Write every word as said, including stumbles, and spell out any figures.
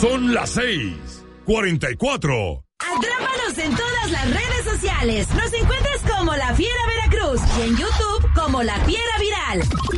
Son las seis, cuarenta y cuatro. Atrápanos en todas las redes sociales. Nos encuentras como La Fiera Veracruz y en YouTube como La Fiera Viral.